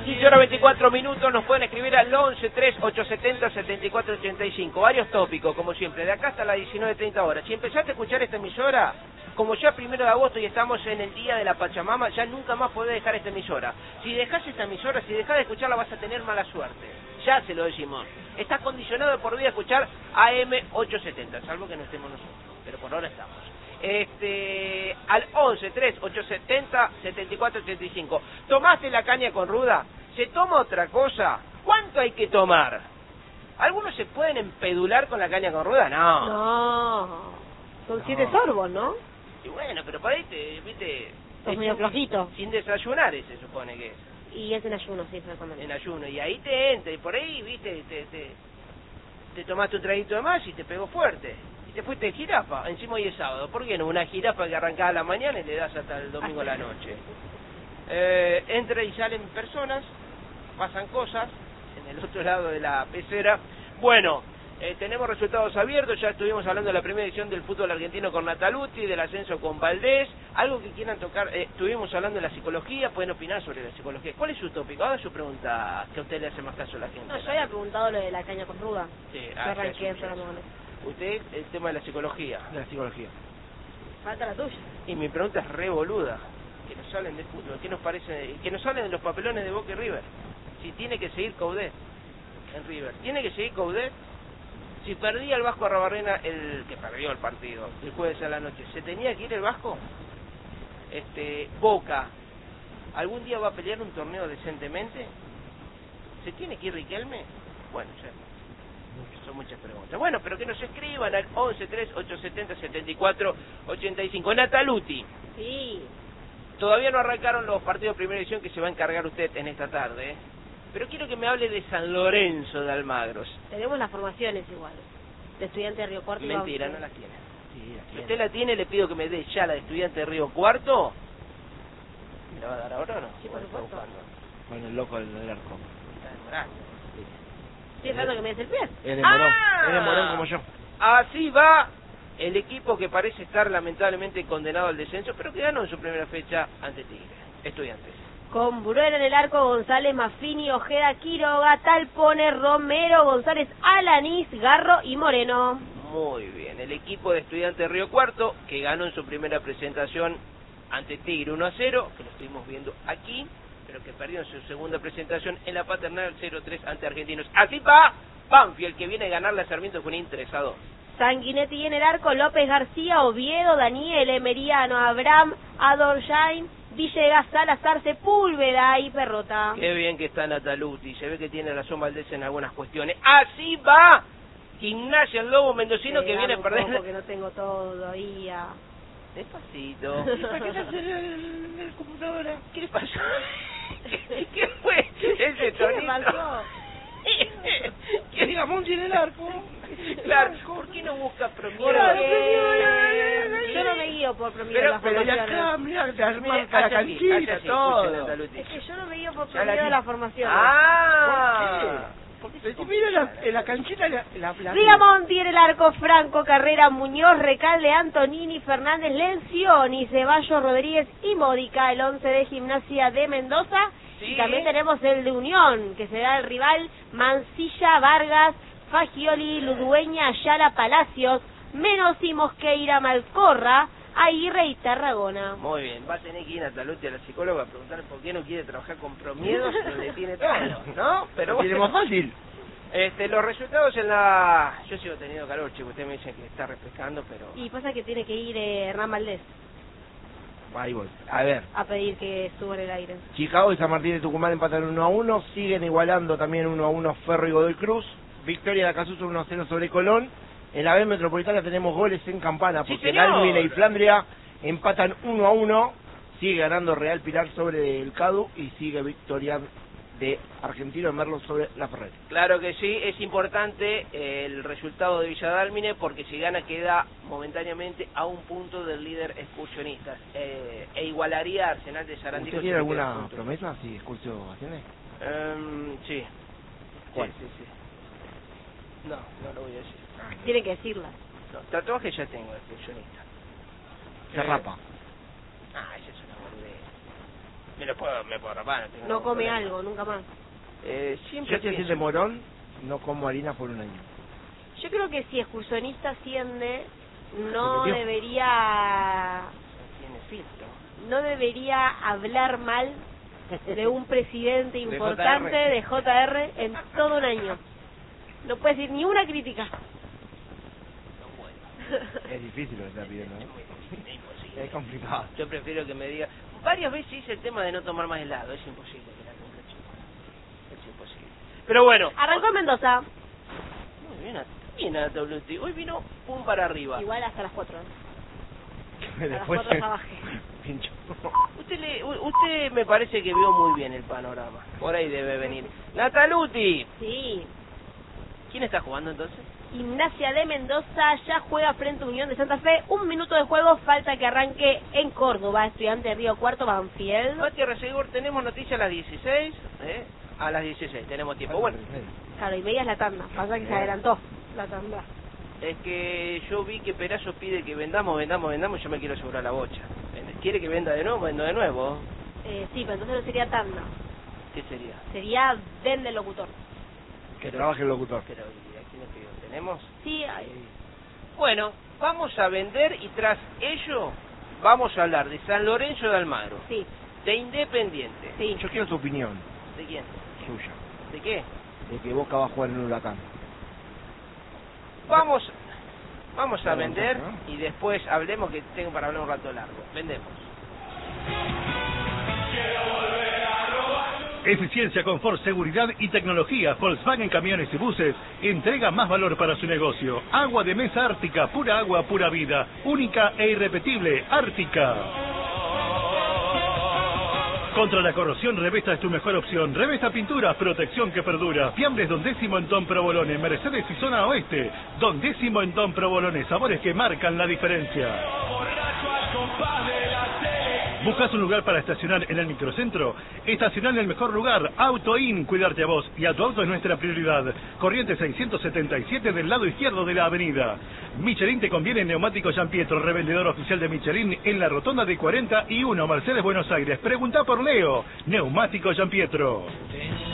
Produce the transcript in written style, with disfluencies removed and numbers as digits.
15:24, nos pueden escribir al 11-3-870-7485. Varios tópicos, como siempre, de acá hasta las 19:30. Si empezaste a escuchar esta emisora, como ya 1 de agosto y estamos en el día de la Pachamama, ya nunca más podés dejar esta emisora. Si dejás esta emisora, si dejás de escucharla, vas a tener mala suerte. Ya se lo decimos. Estás condicionado de por vida a escuchar AM870, salvo que no estemos nosotros, pero por ahora estamos. Al 11-3-870-7485. ¿Tomaste la caña con ruda? ¿Se toma otra cosa? ¿Cuánto hay que tomar? ¿Algunos se pueden empedular con la caña con ruda? No. No. Son 7 sorbos, ¿no? Y bueno, pero por ahí viste... Es medio flojito. Sin desayunar, se supone que es. Y es en ayuno, sí, exactamente. En ayuno. Y ahí te entra, y por ahí, viste, te tomaste un traguito de más y te pegó fuerte. Te fuiste de jirafa, encima hoy es sábado. ¿Por qué no? Una jirafa que arrancaba a la mañana y le das hasta el domingo a la noche. Entra y salen personas, pasan cosas en el otro lado de la pecera. Bueno, tenemos resultados abiertos. Ya estuvimos hablando de la primera edición del fútbol argentino con Nataluti, del ascenso con Valdés. Algo que quieran tocar, estuvimos hablando de la psicología. Pueden opinar sobre la psicología. ¿Cuál es su tópico? Haga su pregunta, que a usted le hace más caso a la gente. No, yo había preguntado lo de la caña con ruda. Sí, arranqué hablando con eso. Usted, el tema de la psicología. De la psicología. Falta la tuya. Y mi pregunta es re boluda. Que nos hablen de fútbol, ¿qué nos parece? Que nos hablen de los papelones de Boca y River. Si tiene que seguir Coudet en River. ¿Tiene que seguir Coudet? Si perdía el Vasco Arrabarrena, el que perdió el partido, el jueves a la noche, ¿se tenía que ir el Vasco? Boca, ¿algún día va a pelear un torneo decentemente? ¿Se tiene que ir Riquelme? Bueno, ya. Son muchas preguntas. Bueno, pero que nos escriban al 11-3-870-7485. Nataluti. Sí. Todavía no arrancaron los partidos de primera edición que se va a encargar usted en esta tarde, ¿eh? Pero quiero que me hable de San Lorenzo de Almagros. Tenemos las formaciones igual. De Estudiante de Río Cuarto. Mentira, no las tiene. Sí, si usted la tiene, le pido que me dé ya la de Estudiante de Río Cuarto. ¿Me la va a dar ahora o no? Sí, por supuesto. Con el loco del arco. Está demorando. Estoy esperando que me des el pie. Es de Morón. Es de Morón como yo. Así va el equipo que parece estar lamentablemente condenado al descenso, pero que ganó en su primera fecha ante Tigre. Estudiantes. Con Bruera en el arco, González, Maffini, Ojeda, Quiroga, Talpone, Romero, González, Alanís, Garro y Moreno. Muy bien, el equipo de Estudiantes de Río Cuarto, que ganó en su primera presentación ante Tigre 1-0, que lo estuvimos viendo aquí, pero que perdió en su segunda presentación en la Paternal 0-3 ante Argentinos. Así va Banfield, que viene a ganarle a Sarmiento con 3-2. Sanguinetti en el arco, López García, Oviedo, Daniel, Emeriano, Abraham, Adorjain, Villegas, Salazar, Sepúlveda y Perrota. Qué bien que está Nataluti, se ve que tiene razón Valdés en algunas cuestiones. Así va Gimnasia, el Lobo Mendocino, que viene a perder. Porque no tengo todavía. Despacito. ¿Para qué hacer el computadora? ¿Qué le pasó? ¿Qué fue ese tonito? ¿Qué le pasó? Que diga Monti en el arco. Claro, ¿por qué no busca Promiedo? Yo no me guío por Promiedo. Pero ya acá, mira, te arranca la canchita, todo. Es que yo no me guío por Promiedo de la formación. Ah, ¿por qué? Porque mira la canchita, la Rigamonti en el arco, Franco, Carrera, Muñoz, Recalde, Antonini, Fernández, Lencioni, Ceballos, Rodríguez y Módica, el 11 de Gimnasia de Mendoza. Sí. Y también tenemos el de Unión, que será el rival, Mancilla, Vargas, Fagioli, Ludueña, Ayala, Palacios, Menosí, Mosqueira, Malcorra, Aguirre y Tarragona. Muy bien, va a tener que ir a Nataluti a la psicóloga a preguntarle por qué no quiere trabajar con Promiedo, pero le tiene todo, ¿no? Pero tiene más fácil. Los resultados en la... Yo sigo teniendo calor, chico, usted me dice que está refrescando, pero... Y pasa que tiene que ir Hernán Valdés Ahí voy. A ver. a pedir que suban el aire. Chicago y San Martín de Tucumán empatan 1-1. Siguen igualando también 1-1 Ferro y Godoy Cruz. Victoria de Acasuso 1-0 sobre Colón. En la B Metropolitana tenemos goles en campana, Sí, porque señor. Dalmine y Flandria empatan 1-1. Sigue ganando Real Pilar sobre el Cadu y sigue victoria de Argentino en Merlo sobre la Ferrer. Claro que sí, es importante el resultado de Villa Dálmine, porque si gana queda momentáneamente a un punto del líder excursionista, e igualaría a Arsenal de Sarandí. ¿Usted tiene alguna promesa si excursiones? Sí. ¿Cuál? Sí. No lo voy a decir. Tiene que decirla. No, tatuaje ya tengo de excursionista. Se rapa. Esa es una boludez. Me puedo rapar. No come algo, nunca más. Siempre Yo estoy pienso. de Morón, no como harina por un año. Yo creo que si excursionista asciende, no ¿Se metió? debería... Tiene filtro. No debería hablar mal de un presidente De importante JR. de JR en todo un año. No puede decir ni una crítica. No puedo. Es difícil lo que está pidiendo, ¿no? Es imposible. Es complicado. Yo prefiero que me diga... Varias veces hice el tema de no tomar más helado. Es imposible que la cumpla, chico. Es imposible. Pero bueno. Arrancó Mendoza. Muy bien a WT. Hoy vino pum para arriba. Igual hasta las 4. Después las 4 ya bajé. pincho. Usted me parece que vio muy bien el panorama. Por ahí debe venir. Nataluti. Sí. ¿Quién está jugando entonces? Gimnasia de Mendoza ya juega frente a Unión de Santa Fe. 1 minuto de juego, falta que arranque en Córdoba. Estudiante de Río Cuarto, Banfield. Mati Resegor, tenemos noticias a las 16. A las 16 tenemos tiempo. Bueno, Claro, y media es la tanda. Pasa que se adelantó la tanda. es que yo vi que Perazo pide que vendamos. Yo me quiero asegurar la bocha. ¿Quiere que venda de nuevo? Vendo de nuevo. Sí, pero entonces no sería tanda. ¿Qué sería? Sería vende el locutor. Que trabaje el locutor. Pero ¿y aquí no pido? ¿Tenemos? Sí, Bueno, vamos a vender y tras ello vamos a hablar de San Lorenzo de Almagro, sí, de Independiente. sí. Yo quiero tu opinión, ¿De quién? suya, ¿De qué? de que Boca va a jugar en un Huracán. Vamos a Bueno, vender ¿no? y después hablemos, que tengo para hablar un rato largo. Vendemos. Eficiencia, confort, seguridad y tecnología. Volkswagen Camiones y Buses entrega más valor para su negocio. Agua de mesa Ártica, pura agua, pura vida. Única e irrepetible, Ártica. Contra la corrosión, Revesta es tu mejor opción. Revesta Pinturas, protección que perdura. Fiambres Don Décimo en Don Provolone, Mercedes y Zona Oeste. Don Décimo en Don Provolone, sabores que marcan la diferencia. ¿Buscas un lugar para estacionar en el microcentro? Estacionar en el mejor lugar, Auto In, cuidarte a vos y a tu auto es nuestra prioridad. Corriente 677 del lado izquierdo de la avenida. Michelin te conviene en Neumáticos San Pietro, revendedor oficial de Michelin en la rotonda de 41, Mercedes, Buenos Aires. Pregunta por Leo, Neumáticos San Pietro.